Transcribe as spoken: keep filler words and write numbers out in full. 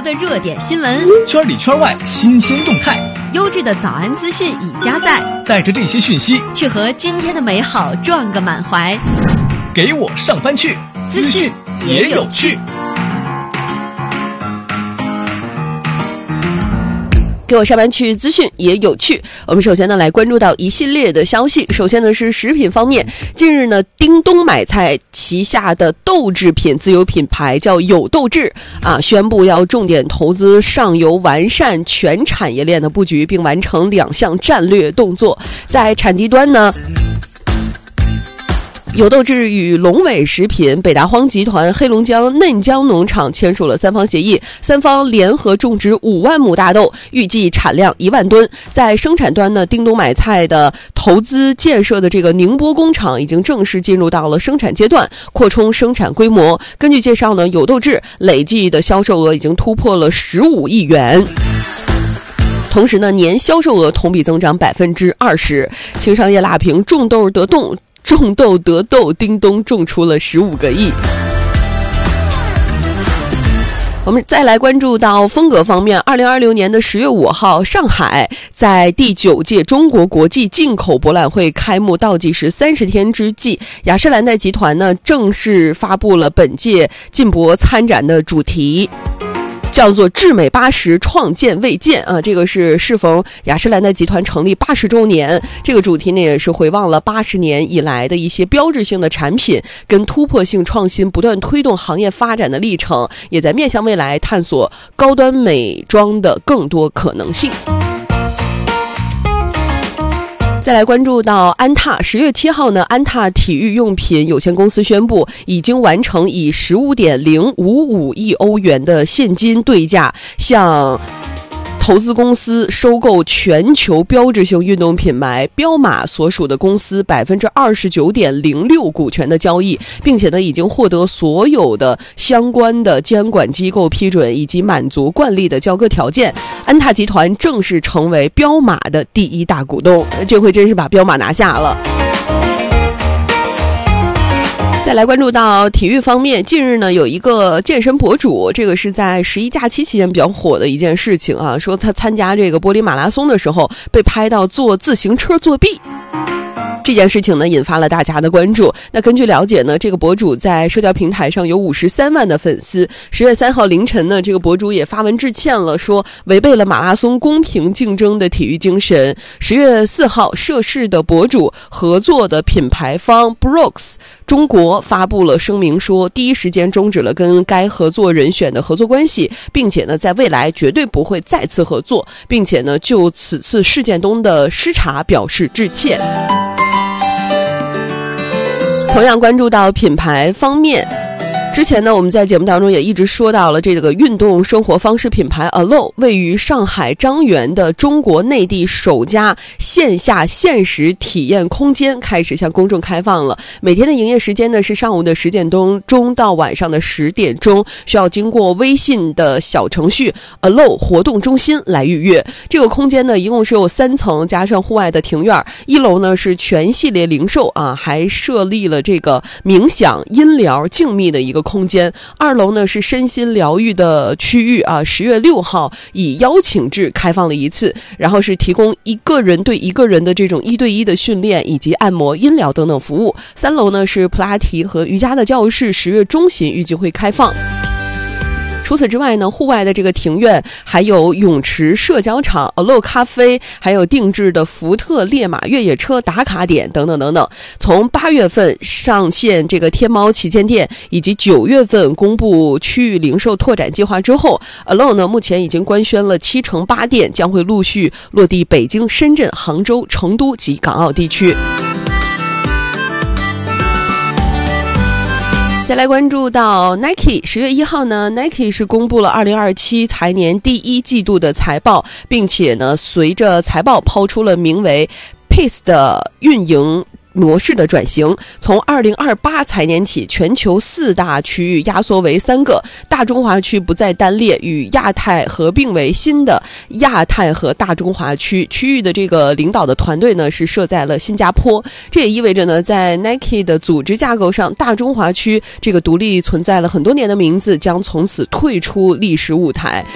的热点新闻， 圈里圈外新鲜动态， 优质的早安资讯已加载。 带着这些讯息， 去和今天的美好撞个满怀。 给我上班去， 资讯也有趣。 给我上班去，资讯也有趣。我们首先呢来关注到一系列的消息。首先呢是食品方面，近日呢叮咚买菜旗下的豆制品自有品牌叫有豆制啊，宣布要重点投资上游，完善全产业链的布局，并完成两项战略动作。在产地端呢，有豆制与龙伟食品、北大荒集团、黑龙江嫩江农场签署了三方协议，三方联合种植五万亩大豆，预计产量一万吨。在生产端呢，叮咚买菜的投资建设的这个宁波工厂已经正式进入到了生产阶段，扩充生产规模。根据介绍呢，有豆制累计的销售额已经突破了十五亿元。同时呢，年销售额同比增长百分之二十。轻商业辣评种豆得动。种豆得豆，叮咚种出了十五个亿。我们再来关注到风格方面，二零二六年的十月五号，上海在第九届中国国际进口博览会开幕倒计时三十天之际，雅诗兰黛集团呢正式发布了本届进博参展的主题。叫做至美八十，创建未见啊！这个是适逢雅诗兰黛集团成立八十周年，这个主题呢也是回望了八十年以来的一些标志性的产品跟突破性创新，不断推动行业发展的历程，也在面向未来探索高端美妆的更多可能性。再来关注到安踏，十月七号呢，安踏体育用品有限公司宣布，已经完成以十五点零五五亿欧元的现金对价向投资公司收购全球标志性运动品牌彪马所属的公司百分之二十九点零六股权的交易，并且呢已经获得所有的相关的监管机构批准，以及满足惯例的交割条件。安踏集团正式成为彪马的第一大股东，这回真是把彪马拿下了。再来关注到体育方面，近日呢有一个健身博主，这个是在十一假期期间比较火的一件事情啊，说他参加这个柏林马拉松的时候被拍到坐自行车作弊。这件事情呢引发了大家的关注。那根据了解呢，这个博主在社交平台上有五十三万的粉丝。十月三号凌晨呢，这个博主也发文致歉了，说违背了马拉松公平竞争的体育精神。十月四号，涉事的博主合作的品牌方 Brooks 中国发布了声明，说第一时间终止了跟该合作人选的合作关系，并且呢在未来绝对不会再次合作，并且呢就此次事件中的失察表示致歉。同样关注到品牌方面，之前呢我们在节目当中也一直说到了这个运动生活方式品牌 Alo 位于上海张园的中国内地首家线下限时体验空间开始向公众开放了。每天的营业时间呢是上午的十点钟到晚上的十点钟，需要经过微信的小程序 Alo 活动中心来预约。这个空间呢一共是有三层，加上户外的庭院，一楼呢是全系列零售啊，还设立了这个冥想、音疗、静谧的一个空间。二楼呢是身心疗愈的区域啊，十月六号以邀请制开放了一次，然后是提供一个人对一个人的这种一对一的训练，以及按摩、音疗等等服务。三楼呢是普拉提和瑜伽的教室，十月中旬预计会开放。除此之外呢，户外的这个庭院还有泳池、社交场、Alo 咖啡，还有定制的福特烈马越野车打卡点等等等等。从八月份上线这个天猫旗舰店，以及九月份公布区域零售拓展计划之后， Alo 呢目前已经官宣了七成八店将会陆续落地北京、深圳、杭州、成都及港澳地区。再来关注到 Nike， 十月一号呢 Nike 是公布了二零二七财年第一季度的财报，并且呢随着财报抛出了名为 Pace 的运营模式的转型，从二零二八财年起，全球四大区域压缩为三个，大中华区不再单列，与亚太合并为新的亚太和大中华区。区域的这个领导的团队呢是设在了新加坡，这也意味着呢，在 Nike 的组织架构上，大中华区这个独立存在了很多年的名字将从此退出历史舞台。